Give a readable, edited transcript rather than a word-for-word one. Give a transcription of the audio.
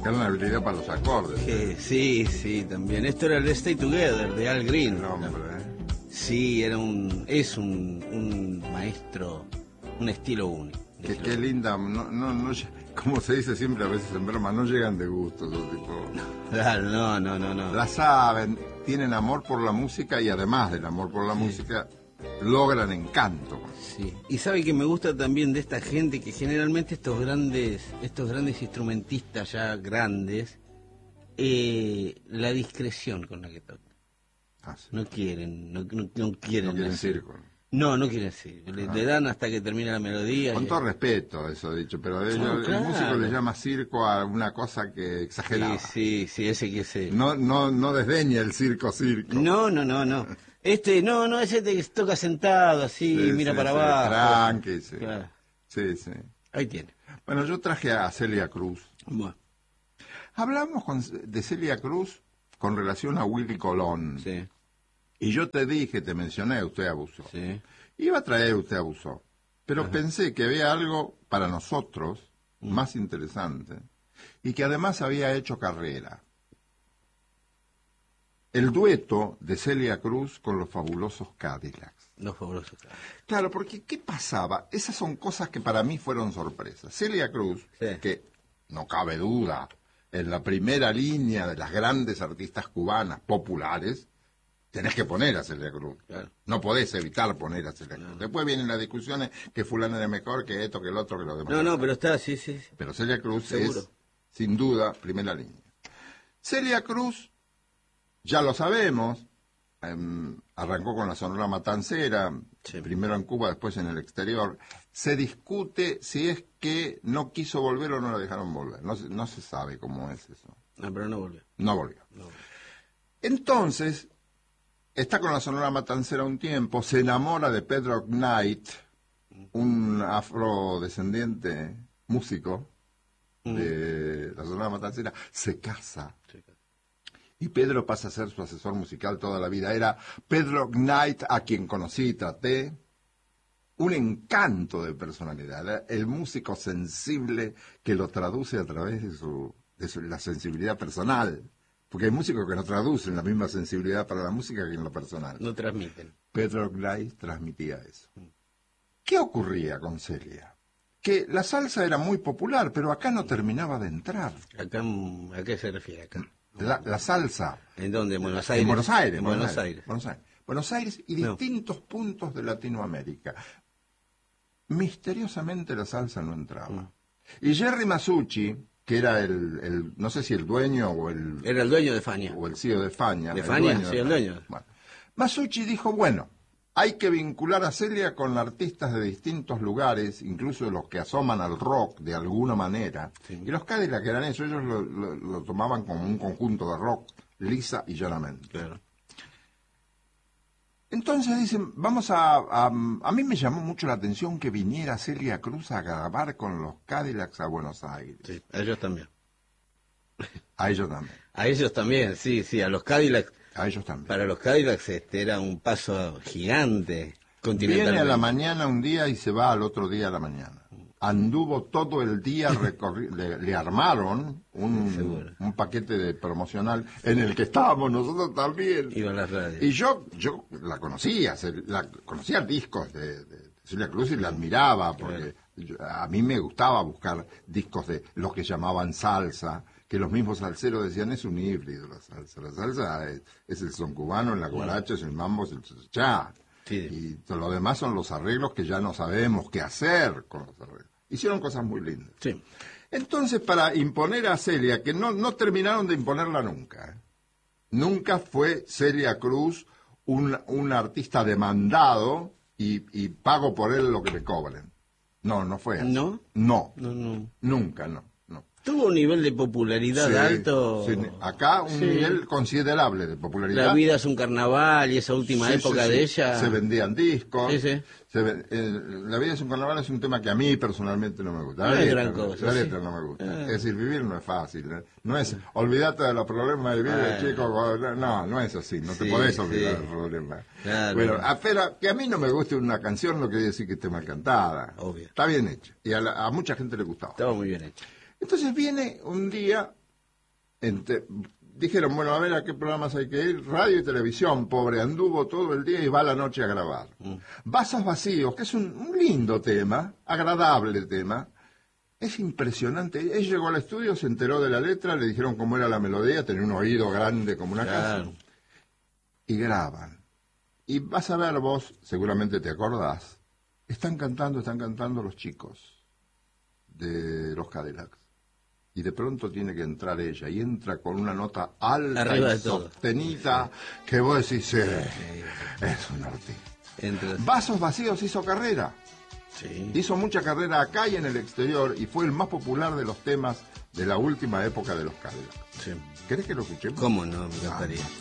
Gran habilidad para los acordes. Sí, también. Esto era el Stay Together de Al Green. No, hombre, Sí, es un maestro, un estilo único. Qué linda, no, como se dice siempre a veces en broma, no llegan de gusto esos tipos. Claro, no. La saben, tienen amor por la música y además del amor por la música, logran encanto. Sí, y sabe que me gusta también de esta gente que generalmente estos grandes instrumentistas ya grandes, la discreción con la que tocan. Sí. No quieren circo. No quieren circo. Le dan hasta que termina la melodía. Con todo respeto, eso dicho, pero el músico le llama circo a una cosa que exagerada. Sí, ese que se... No desdeña el circo. No. Ese que toca sentado así, mira para abajo. Tranqui, sí. Claro. Sí. Ahí tiene. Bueno, yo traje a Celia Cruz. Bueno. Hablamos de Celia Cruz con relación a Willy Colón. Sí. Y yo te mencioné, usted abusó. Sí. Iba a traer, usted abusó. Pero pensé que había algo para nosotros más interesante y que además había hecho carrera. El dueto de Celia Cruz con los Fabulosos Cadillacs. Los Fabulosos Cadillacs. Claro, porque ¿qué pasaba? Esas son cosas que para mí fueron sorpresas. Celia Cruz, que no cabe duda, en la primera línea de las grandes artistas cubanas populares, tenés que poner a Celia Cruz. Claro. No podés evitar poner a Celia Cruz. Después vienen las discusiones que fulano era mejor, que esto, que el otro, que lo demás. No, pero está, sí. Pero Celia Cruz seguro. Es, sin duda, primera línea. Celia Cruz, ya lo sabemos, arrancó con la Sonora Matancera, primero en Cuba, después en el exterior. Se discute si es que no quiso volver o no la dejaron volver. No se sabe cómo es eso. No, pero no volvió. No volvió. Entonces, está con la Sonora Matancera un tiempo, se enamora de Pedro Knight, un afrodescendiente músico de la Sonora Matancera, se casa. Y Pedro pasa a ser su asesor musical toda la vida. Era Pedro Knight, a quien conocí y traté. Un encanto de personalidad. Era el músico sensible que lo traduce a través de la sensibilidad personal. Porque hay músicos que no traducen la misma sensibilidad para la música que en lo personal. No transmiten. Pedro Knight transmitía eso. ¿Qué ocurría con Celia? Que la salsa era muy popular, pero acá no terminaba de entrar. ¿A qué se refiere acá? La salsa. ¿En dónde? ¿En Buenos Aires? En Buenos Aires. En Buenos Aires. Buenos Aires y distintos puntos de Latinoamérica. Misteriosamente la salsa no entraba. Y Jerry Masucci, que era no sé si el dueño o el... Era el dueño de Fania. O el CEO de Fania. ¿De Fania? Sí, el dueño. Bueno, Masucci dijo, hay que vincular a Celia con artistas de distintos lugares, incluso los que asoman al rock de alguna manera. Sí. Y los Cadillacs eran eso, ellos lo tomaban como un conjunto de rock, lisa y llanamente. Claro. Entonces dicen, a mí me llamó mucho la atención que viniera Celia Cruz a grabar con los Cadillacs a Buenos Aires. Sí, a ellos también. A ellos también. A ellos también, sí, a los Cadillacs. A ellos también. Para los Cadillacs era un paso gigante. Viene a la mañana un día y se va al otro día a la mañana. Anduvo todo el día, le armaron un paquete de promocional en el que estábamos nosotros también. Iba a las radios. Y yo la conocía discos de Celia Cruz y la admiraba, porque a mí me gustaba buscar discos de los que llamaban salsa, que los mismos salseros decían, es un híbrido la salsa. La salsa es el son cubano, la guaracha, es el mambo, es el cha. Sí. Y todo lo demás son los arreglos que ya no sabemos qué hacer con los arreglos. Hicieron cosas muy lindas. Sí. Entonces, para imponer a Celia, que no terminaron de imponerla nunca, nunca fue Celia Cruz un artista demandado y pago por él lo que le cobren. No fue así. ¿No? No. Nunca, no. Tuvo un nivel de popularidad alto. Sí. Acá un nivel considerable de popularidad. La vida es un carnaval y esa última época de ella. Se vendían discos. Sí. La vida es un carnaval es un tema que a mí personalmente no me gusta. No es gran cosa. La letra no me gusta. Es decir, vivir no es fácil. No es, olvídate de los problemas de vivir, chico. No es así. No te podés olvidar de los problemas. Claro. Bueno, pero que a mí no me guste una canción no quiere decir que esté mal cantada. Obvio. Está bien hecha. Y a mucha gente le gustaba. Estaba muy bien hecha. Entonces viene un día dijeron, bueno, a ver a qué programas hay que ir. Radio y televisión, pobre, anduvo todo el día y va a la noche a grabar. Vasos vacíos, que es un lindo tema, agradable tema. Es impresionante. Él llegó al estudio, se enteró de la letra, le dijeron cómo era la melodía, tenía un oído grande como una casa. Y graban. Y vas a ver vos, seguramente te acordás, están cantando los chicos de los Cadillacs. Y de pronto tiene que entrar ella, y entra con una nota alta arriba y sostenida, que vos decís, es un artista. Vasos Vacíos hizo carrera. Sí. Hizo mucha carrera acá y en el exterior, y fue el más popular de los temas de la última época de los Cadillacs. Sí. ¿Querés que lo escuchemos? ¿Cómo no? Me encantaría.